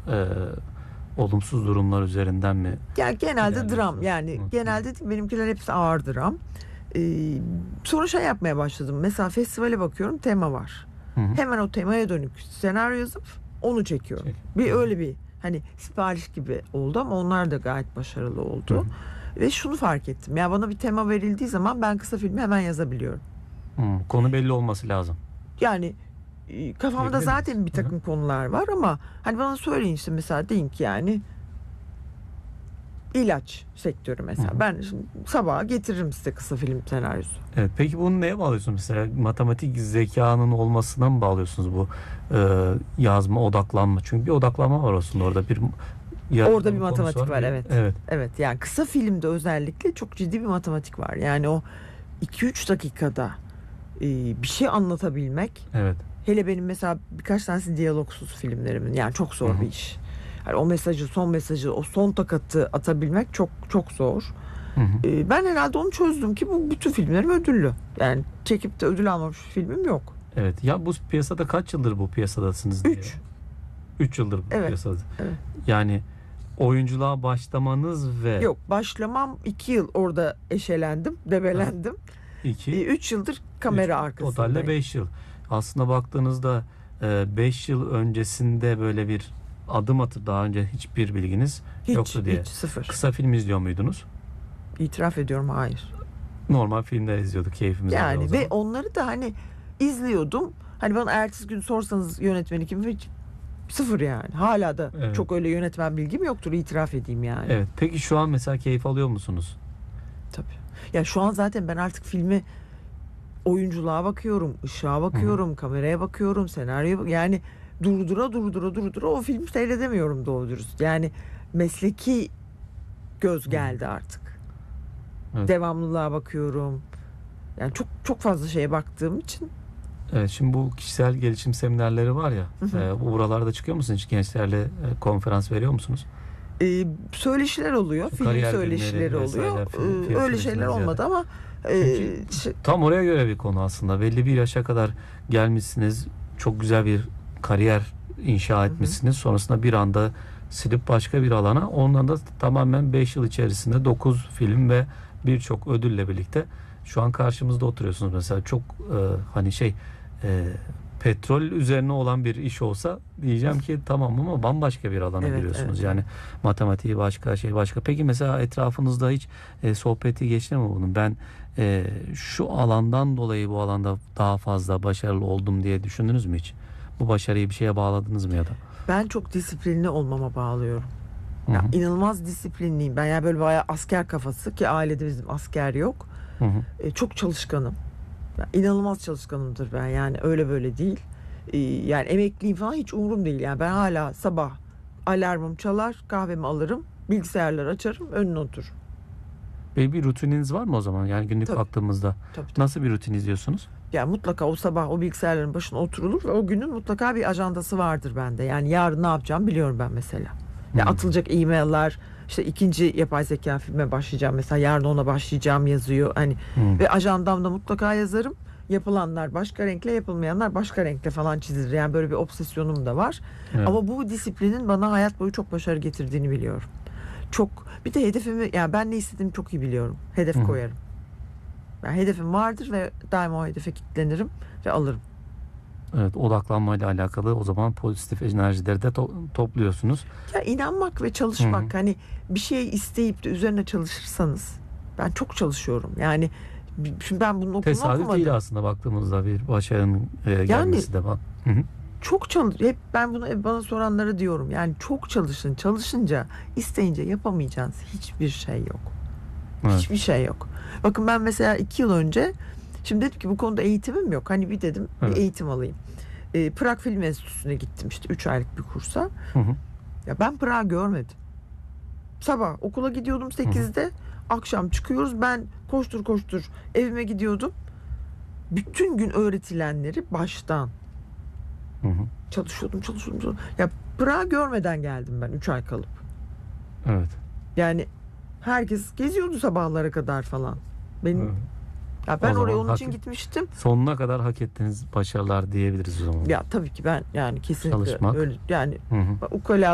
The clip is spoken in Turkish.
olumsuz durumlar üzerinden mi? Yani genelde İlerliyorsunuz. dram, yani genelde değil, benimkiler hepsi ağır dram. Sonra şey yapmaya başladım. Mesela festivale bakıyorum, tema var. Hı hı. Hemen o temaya dönük senaryo yazıp onu çekiyorum. Bir öyle bir hani sipariş gibi oldu ama onlar da gayet başarılı oldu. Hı hı. Ve şunu fark ettim. Ya bana bir tema verildiği zaman ben kısa filmi hemen yazabiliyorum. Konu belli olması lazım. Yani kafamda Diyebilir zaten miyiz? bir takım konular var ama hani bana söyleyin işte, mesela deyin ki yani ilaç sektörü mesela. Hı hı. Ben şimdi sabaha getiririm size kısa film senaryosu. Evet, peki bunu neye bağlıyorsunuz? Mesela matematik zekanın olmasına mı bağlıyorsunuz bu yazma, odaklanma? Çünkü bir odaklanma var aslında orada. Orada bir konusu matematik var, evet. Evet. Evet, yani kısa filmde özellikle çok ciddi bir matematik var. Yani o 2-3 dakikada bir şey anlatabilmek. Evet. Hele benim mesela birkaç tanesi diyalogsuz filmlerimin, yani çok zor Hı hı. bir iş. Yani o mesajı, son mesajı, o son takatı atabilmek çok çok zor. Hı hı. Ben herhalde onu çözdüm ki bu bütün filmlerim ödüllü. Yani çekip de ödül almamış bir filmim yok. Evet. Ya bu piyasada kaç yıldır bu piyasadasınız diye? 3. 3 yıldır bu Evet. piyasada. Evet. Yani oyunculuğa başlamanız ve Yok, başlamam 2 yıl orada eşelendim, debelendim. 2 3 yıldır kamera arkasındayım. totalde 5 yıl. Aslında baktığınızda 5 yıl öncesinde böyle bir adım atıp daha önce hiçbir bilginiz yoktu diye. Hiç sıfır. Kısa film izliyor muydunuz? İtiraf ediyorum, hayır. Normal filmler izliyorduk, keyfimiz vardı o Yani zaman. ve onları da hani izliyordum. Hani bana ertesi gün sorsanız yönetmeni kim, hiç sıfır yani. Hala da Evet. çok öyle yönetmen bilgim yoktur, itiraf edeyim yani. Evet. Peki şu an mesela keyif alıyor musunuz? Tabii. Ya şu an zaten ben artık filmi, oyunculuğa bakıyorum, ışığa bakıyorum, kameraya bakıyorum, senaryo, yani durdura o filmi seyredemiyorum doğru dürüst. Yani mesleki göz geldi artık. Evet. Devamlılığa bakıyorum. Yani çok çok fazla şeye baktığım için. Evet, şimdi bu kişisel gelişim seminerleri var ya, Hı hı. buralarda çıkıyor musunuz? Hiç gençlerle konferans veriyor musunuz? Söyleşiler oluyor, Şu film kariyer söyleşileri günleri oluyor. vesaire, film Öyle şeyler sürecinden ziyade. olmadı ama Çünkü tam oraya göre bir konu aslında. Belli bir yaşa kadar gelmişsiniz. Çok güzel bir kariyer inşa etmişsiniz. Sonrasında bir anda silip başka bir alana. Ondan da tamamen 5 yıl içerisinde 9 film ve birçok ödülle birlikte şu an karşımızda oturuyorsunuz. Mesela çok hani petrol üzerine olan bir iş olsa diyeceğim ki tamam, ama bambaşka bir alana Evet, giriyorsunuz. evet. Yani matematiği başka, şey başka. Peki mesela etrafınızda hiç sohbeti geçti mi bunun? Ben şu alandan dolayı bu alanda daha fazla başarılı oldum diye düşündünüz mü hiç? Bu başarıyı bir şeye bağladınız mı ya da? Ben çok disiplinli olmama bağlıyorum. Hı Ya, hı. inanılmaz disiplinliyim. Ben yani böyle bayağı asker kafası, ki ailede bizim asker yok. Hı hı. Çok çalışkanım. Ya, inanılmaz çalışkanımdır ben, yani öyle böyle değil. Yani emekliyim falan hiç umurum değil. Yani ben hala sabah alarmım çalar, kahvemi alırım, bilgisayarları açarım, önüne otururum. Ve bir rutininiz var mı o zaman? Yani günlük Tabii. baktığımızda Tabii. nasıl bir rutin izliyorsunuz? Yani mutlaka o sabah o bilgisayarların başına oturulur ve o günün mutlaka bir ajandası vardır bende. Yani yarın ne yapacağım biliyorum ben mesela. Ya atılacak e-mailler, işte ikinci yapay zeka filme başlayacağım mesela, yarın ona başlayacağım yazıyor. Hani ve ajandamda mutlaka yazarım. Yapılanlar başka renkle, yapılmayanlar başka renkle falan çizilir. Yani böyle bir obsesyonum da var. Evet. Ama bu disiplinin bana hayat boyu çok başarı getirdiğini biliyorum. Çok, bir de hedefimi, yani ben ne istediğimi çok iyi biliyorum. Hedef koyarım. Yani hedefim vardır ve daima o hedefe kilitlenirim ve alırım. Evet, odaklanmayla alakalı o zaman pozitif enerjileri de topluyorsunuz. Ya inanmak ve çalışmak, hani bir şey isteyip de üzerine çalışırsanız, ben çok çalışıyorum. Yani şimdi ben bunun okulunu Tesadüf okumadım. değil aslında baktığımızda bir başarının gelmesi de var. Hı hı. Çok hep ben bunu bana soranlara diyorum. Yani çok çalışın. Çalışınca, isteyince yapamayacağınız hiçbir şey yok. Evet. Hiçbir şey yok. Bakın ben mesela 2 yıl önce, şimdi dedim ki bu konuda eğitimim yok. Hani bir dedim Evet. bir eğitim alayım. Prag Film Enstitüsü'ne gittim işte 3 aylık bir kursa. Hı hı. Ya ben Prag görmedim. Sabah okula gidiyordum 8'de. Akşam çıkıyoruz. Ben koştur koştur evime gidiyordum. Bütün gün öğretilenleri baştan Hı hı. çalışıyordum. Ya Prag görmeden geldim ben 3 ay kalıp. Evet. Yani herkes geziyordu sabahlara kadar falan. Benim Evet. ya ben O oraya zaman onun için gitmiştim. sonuna kadar hak ettiğiniz başarılar diyebiliriz o zaman. Ya tabii ki ben yani kesinlikle Çalışmak. öyle yani Hı hı. ukala